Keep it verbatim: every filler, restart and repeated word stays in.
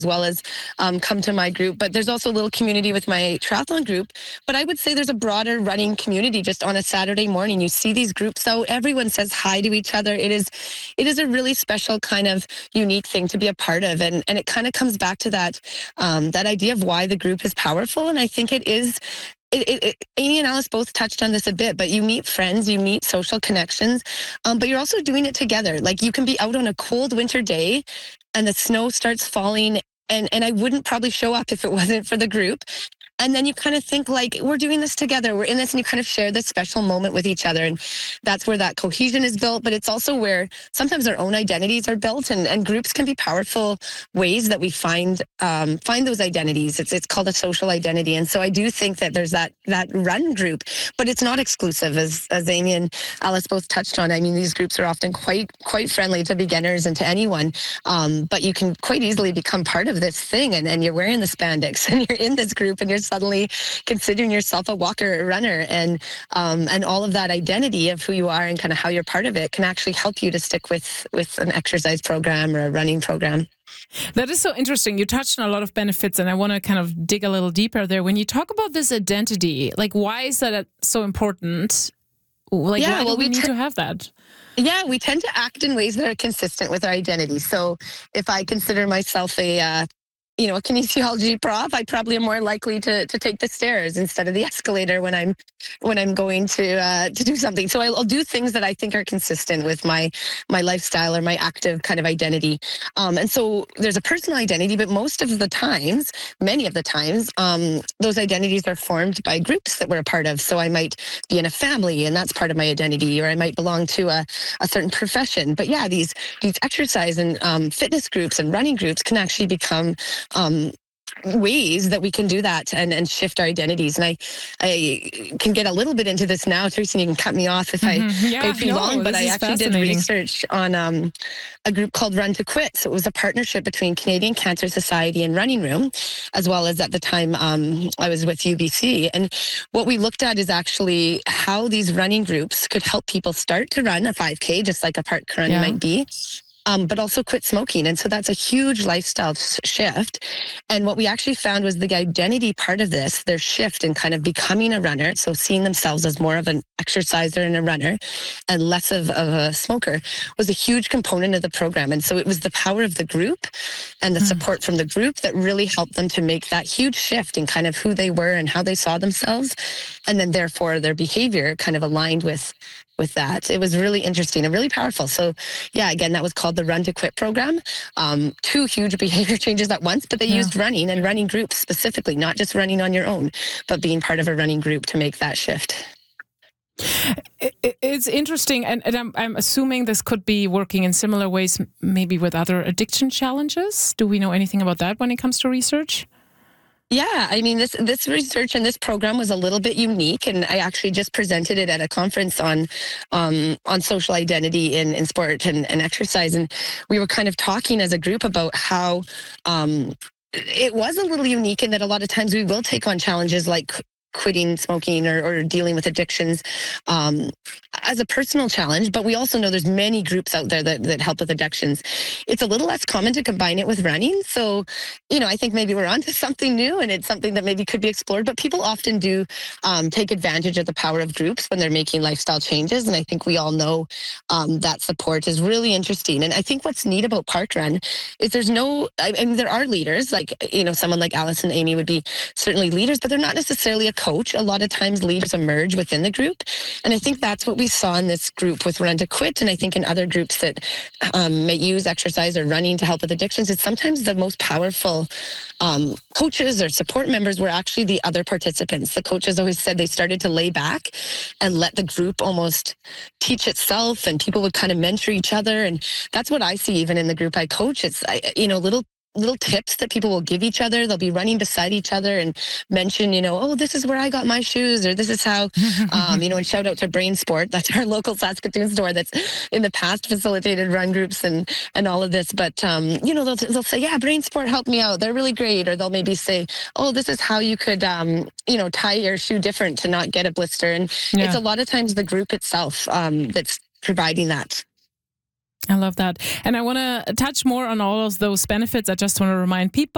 as well as um, come to my group. But there's also a little community with my triathlon group. But I would say there's a broader running community just on a Saturday morning. You see these groups out, everyone says hi to each other. It is it is a really special kind of unique thing to be a part of. And, and it kind of comes back to that, um, that idea of why the group is powerful. And I think it is It, it, it, Amy and Alice both touched on this a bit, but you meet friends, you meet social connections, um, but you're also doing it together. Like you can be out on a cold winter day and the snow starts falling, and, and I wouldn't probably show up if it wasn't for the group. And then you kind of think like, we're doing this together, we're in this, and you kind of share this special moment with each other. And that's where that cohesion is built, but it's also where sometimes our own identities are built, and, and groups can be powerful ways that we find um, find those identities. It's it's called a social identity. And so I do think that there's that that run group, but it's not exclusive, as, as Amy and Alice both touched on. I mean, these groups are often quite quite friendly to beginners and to anyone, um, but you can quite easily become part of this thing, and, and you're wearing the spandex, and you're in this group, and you're suddenly considering yourself a walker, a runner, and um, and all of that identity of who you are and kind of how you're part of it can actually help you to stick with with an exercise program or a running program. That is so interesting. You touched on a lot of benefits, and I want to kind of dig a little deeper there. When you talk about this identity, like why is that so important? Like yeah, why well, do we, we need t- to have that? Yeah, we tend to act in ways that are consistent with our identity. So if I consider myself a uh, you know, a kinesiology prof, I probably am more likely to to take the stairs instead of the escalator when I'm when I'm going to uh, to do something. So I'll, I'll do things that I think are consistent with my my lifestyle or my active kind of identity. Um, and so there's a personal identity, but most of the times, many of the times, um, those identities are formed by groups that we're a part of. So I might be in a family, and that's part of my identity, or I might belong to a, a certain profession. But yeah, these these exercise and um, fitness groups and running groups can actually become um, ways that we can do that and, and shift our identities. And I, I can get a little bit into this now, Tracy, and you can cut me off if Mm-hmm. I Yeah, go too no, long, but I actually did research on um, a group called Run to Quit. So it was a partnership between Canadian Cancer Society and Running Room, as well as at the time um, I was with U B C. And what we looked at is actually how these running groups could help people start to run a five K, just like a park run Yeah. might be. Um, but also quit smoking. And so that's a huge lifestyle shift. And what we actually found was the identity part of this, their shift in kind of becoming a runner, so seeing themselves as more of an exerciser and a runner and less of, of a smoker, was a huge component of the program. And so it was the power of the group and the Mm. support from the group that really helped them to make that huge shift in kind of who they were and how they saw themselves. And then therefore their behavior kind of aligned with with that. It was really interesting and really powerful. So yeah, again, that was called the Run to Quit program. Um, two huge behavior changes at once, but they Yeah. used running and running groups specifically, not just running on your own, but being part of a running group to make that shift. It's interesting, and, and I'm, I'm assuming this could be working in similar ways, maybe with other addiction challenges. Do we know anything about that when it comes to research? Yeah, I mean, this this research and this program was a little bit unique, and I actually just presented it at a conference on um, on social identity in, in sport and, and exercise, and we were kind of talking as a group about how um, it was a little unique in that a lot of times we will take on challenges like quitting smoking or, or dealing with addictions um, as a personal challenge, but we also know there's many groups out there that, that help with addictions. It's a little less common to combine it with running. So, you know, I think maybe we're onto something new and it's something that maybe could be explored, but people often do um, take advantage of the power of groups when they're making lifestyle changes. And I think we all know um, that support is really interesting. And I think what's neat about Parkrun is there's no, I mean, there are leaders, like, you know, someone like Alice and Amy would be certainly leaders, but they're not necessarily a coach. A lot of times leaders emerge within the group. And I think that's what we saw in this group with Run to Quit. And I think in other groups that um, may use exercise or running to help with addictions, it's sometimes the most powerful um, coaches or support members were actually the other participants. The coaches always said they started to lay back and let the group almost teach itself, and people would kind of mentor each other. And that's what I see even in the group I coach. It's, I, you know, little little tips that people will give each other. They'll be running beside each other and mention, you know, oh, this is where I got my shoes, or this is how, um, you know, and shout out to Brain Sport. That's our local Saskatoon store that's in the past facilitated run groups and, and all of this. But, um, you know, they'll, they'll say, yeah, Brain Sport helped me out. They're really great. Or they'll maybe say, oh, this is how you could, um, you know, tie your shoe different to not get a blister. And Yeah. it's a lot of times the group itself um, that's providing that. I love that. And I want to touch more on all of those benefits. I just want to remind people